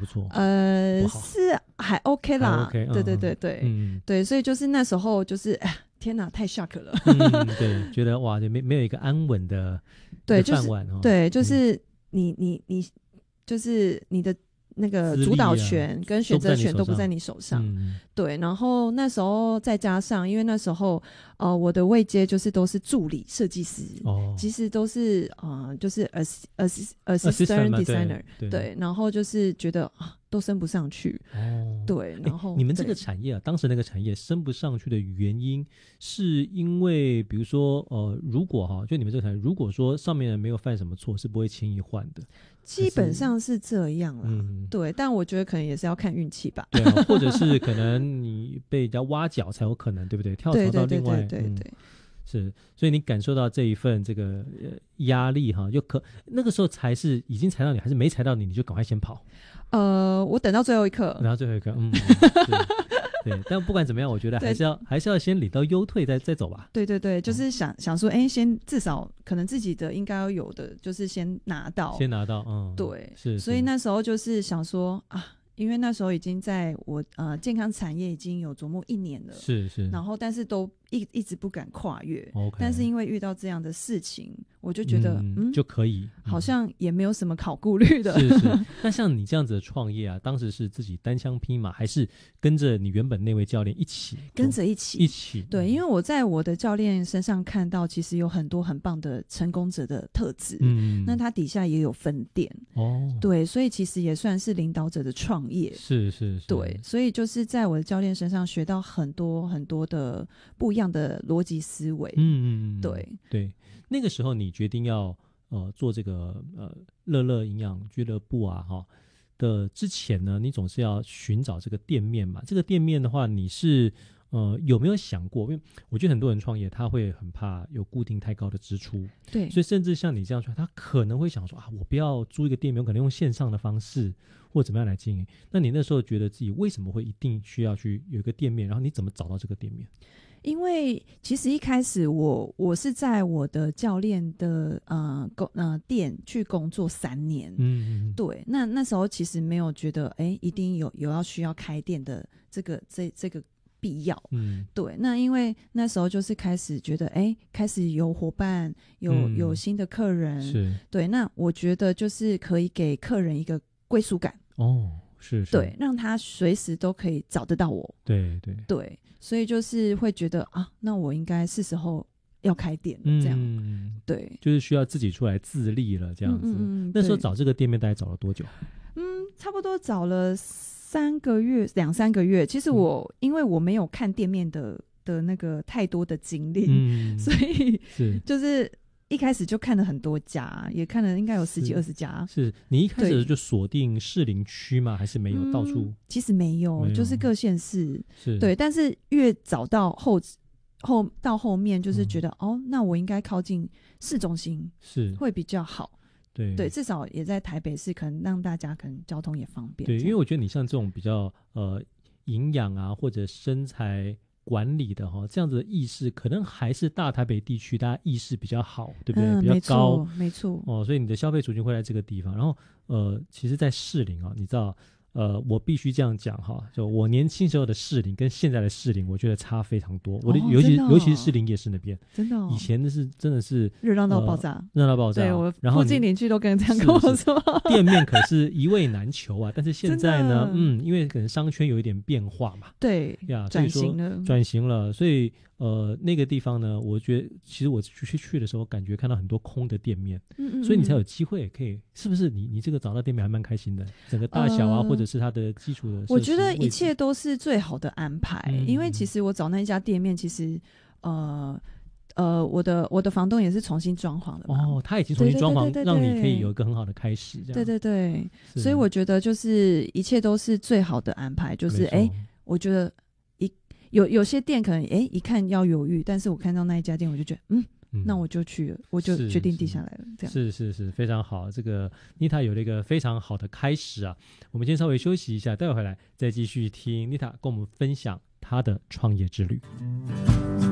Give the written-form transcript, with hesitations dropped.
错？ 是还 OK 啦， 还 OK， 对对对对，对，所以就是那时候就是天哪，太 shock 了。 对，觉得哇，没有一个安稳的对， 饭碗对，就是你就是你的那个主导权跟选择权都不在你手上。对，然后那时候再加上，因为那时候我的位阶就是都是助理设计师，其实都是就是 assistant designer， 对，然后就是觉得都升不上去。对，然后你们这个产业当时那个产业升不上去的原因，是因为比如说如果就你们这个产业，如果说上面人没有犯什么错，是不会轻易换的。 基本上是这样啦，对，但我觉得可能也是要看运气吧。 对，或者是可能你被人家挖角才有可能，对不对？跳槽到另外， 对， 是，所以你感受到这一份这个压力那个时候已经裁到你，还是没裁到你，你就赶快先跑。 我等到最后一刻， 对，但不管怎么样，我觉得还是要先领到优退再走吧。 对，就是想说，先至少可能自己的应该要有的，就是先拿到，对， 是， 所以那时候就是想说因为那时候已经在我健康产业已经有琢磨1年了， 是， 然后但是都一直不敢跨越。但是因为遇到这样的事情，我就觉得就可以， 好像也没有什么好顾虑的。 是。那像你这样子的创业当时是自己单枪匹马，还是跟着你原本那位教练一起？ 跟着一起。对，因为我在我的教练身上看到，其实有很多很棒的成功者的特质。那他底下也有分店。对，所以其实也算是领导者的创业。 是。 对，所以就是在我的教练身上学到很多很多的不一样的逻辑思维。对， 那个时候你决定要做这个乐乐营养俱乐部的之前呢，你总是要寻找这个店面嘛。这个店面的话，你是有没有想过？因为我觉得很多人创业他会很怕有固定太高的支出， 对， 所以甚至像你这样说，他可能会想说我不要租一个店面，我可能用线上的方式或怎么样来经营。那你那时候觉得自己为什么会一定需要去有一个店面？然后你怎么找到这个店面？ 因为其实一开始我是在我的教练的店去工作3年。对，那时候其实没有觉得一定有需要开店的这个必要。对，那因为那时候就是开始觉得开始有伙伴，有新的客人。 是， 对，那我觉得就是可以给客人一个归属感。 是， 对，让他随时都可以找得到我。对，所以就是会觉得那我应该是时候要开店了，这样。对， 就是需要自己出来自立了，这样子。那时候找这个店面大概找了多久？ 差不多找了2-3个月。其实因为我没有看店面的那个太多的经历，所以就是一开始就看了很多家，也看了应该有10几20家。 是你一开始就锁定士林区吗？还是没有到处？ 其实没有，就是各县市。对，但是越找到后面就是觉得那我应该靠近市中心是会比较好。对，至少也在台北市，可能让大家可能交通也方便。 对，因为我觉得你像这种比较营养或者身材管理的这样子的意识，可能还是大台北地区大家意识比较好，对不对？比较高， 没错。 所以你的消费族群会在这个地方。然后其实在士林你知道我必须这样讲就我年轻时候的士林跟现在的士林，我觉得差非常多。尤其是士林夜市那边， 真的以前真的是热闹到爆炸，对，我附近邻居都跟这样跟我说， 店面可是一位难求但是现在呢，因为可能商圈有一点变化嘛， 对呀，转型了，所以那个地方呢，我觉得其实我去的时候，感觉看到很多空的店面，所以你才有机会可以，是不是你这个找到店面还蛮开心的？整个大小或者是它的基础的设施， 我觉得一切都是最好的安排。因为其实我找那家店面，其实我的房东也是重新装潢的嘛。 他已经重新装潢，让你可以有一个很好的开始。这样对，所以我觉得就是一切都是最好的安排。就是我觉得有些店可能一看要犹豫，但是我看到那一家店，我就觉得那我就去了，我就决定定下来了。这样是非常好。这个妮塔有了一个非常好的开始我们先稍微休息一下，待会回来再继续听妮塔跟我们分享她的创业之旅。